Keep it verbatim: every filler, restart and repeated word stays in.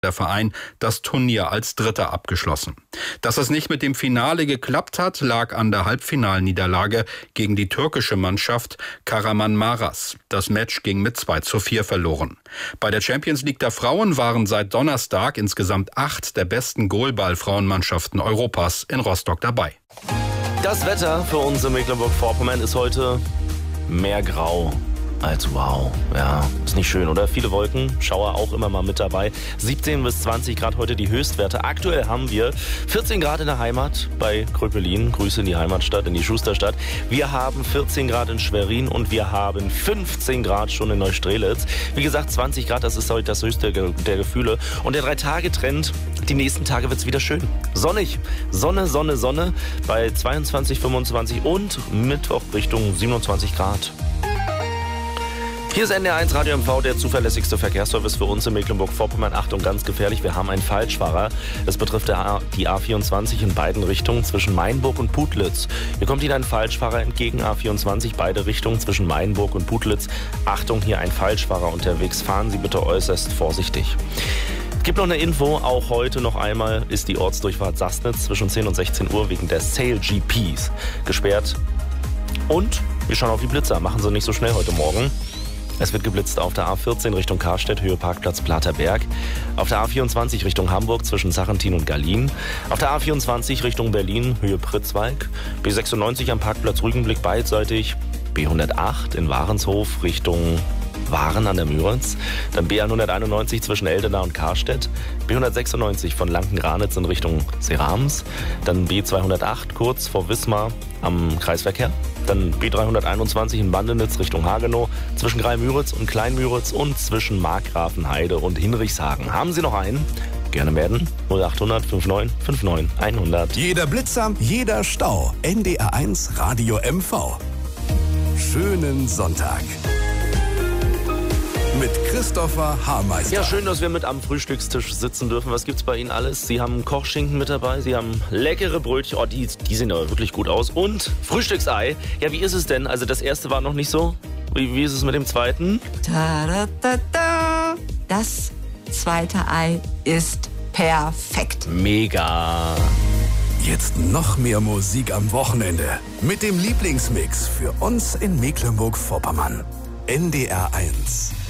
der Verein das Turnier als Dritter abgeschlossen. Dass es nicht mit dem Finale geklappt hat, lag an der Halbfinalniederlage gegen die türkische Mannschaft Kahramanmaraş. Das Match ging mit zwei zu vier verloren. Bei der Champions League der Frauen waren seit Donnerstag insgesamt acht der besten Goalball-Frauenmannschaften Europas in Rostock dabei. Das Wetter für uns in Mecklenburg-Vorpommern ist heute mehr grau als wow. Ja, ist nicht schön, oder? Viele Wolken, Schauer auch immer mal mit dabei. siebzehn bis zwanzig Grad heute die Höchstwerte. Aktuell haben wir vierzehn Grad in der Heimat bei Kröpelin. Grüße in die Heimatstadt, in die Schusterstadt. Wir haben vierzehn Grad in Schwerin und wir haben fünfzehn Grad schon in Neustrelitz. Wie gesagt, zwanzig Grad, das ist heute das höchste der Gefühle. Und der Drei-Tage-Trend, die nächsten Tage wird es wieder schön. Sonnig. Sonne, Sonne, Sonne bei zweiundzwanzig, fünfundzwanzig und Mittwoch Richtung siebenundzwanzig Grad. Hier ist N D R eins Radio M V, der zuverlässigste Verkehrsservice für uns in Mecklenburg-Vorpommern. Achtung, ganz gefährlich, wir haben einen Falschfahrer. Das betrifft die A vierundzwanzig in beiden Richtungen zwischen Mainburg und Putlitz. Hier kommt Ihnen ein Falschfahrer entgegen, A vierundzwanzig, beide Richtungen zwischen Mainburg und Putlitz. Achtung, hier ein Falschfahrer unterwegs. Fahren Sie bitte äußerst vorsichtig. Es gibt noch eine Info, auch heute noch einmal ist die Ortsdurchfahrt Sassnitz zwischen zehn und sechzehn Uhr wegen der Sale G Ps gesperrt. Und wir schauen auf die Blitzer, machen Sie nicht so schnell heute Morgen. Es wird geblitzt auf der A vierzehn Richtung Karstedt, Höhe Parkplatz Platerberg. Auf der A vierundzwanzig Richtung Hamburg zwischen Sarrentin und Gallien. Auf der A vierundzwanzig Richtung Berlin, Höhe Pritzwalk. B sechsundneunzig am Parkplatz Rügenblick beidseitig. B hundertacht in Warenshof Richtung Waren an der Müritz. Dann B hunderteinundneunzig zwischen Eldena und Karstedt. B hundertsechsundneunzig von Lanken-Ranitz in Richtung Serams. Dann B zweihundertacht kurz vor Wismar am Kreisverkehr. Dann B dreihunderteinundzwanzig in Bandenitz Richtung Hagenow, zwischen Greimüritz und Kleinmüritz und zwischen Markgrafenheide und Hinrichshagen. Haben Sie noch einen? Gerne melden. null achthundert neunundfünfzig neunundfünfzig hundert. Jeder Blitzer, jeder Stau. N D R eins Radio M V. Schönen Sonntag. Mit Christopher Hameister. Ja, schön, dass wir mit am Frühstückstisch sitzen dürfen. Was gibt's bei Ihnen alles? Sie haben Kochschinken mit dabei, Sie haben leckere Brötchen. Oh, die, die sehen aber wirklich gut aus. Und Frühstücksei. Ja, wie ist es denn? Also das erste war noch nicht so. Wie, wie ist es mit dem zweiten? Ta -da -da -da. Das zweite Ei ist perfekt. Mega. Jetzt noch mehr Musik am Wochenende. Mit dem Lieblingsmix für uns in Mecklenburg-Vorpommern. N D R eins.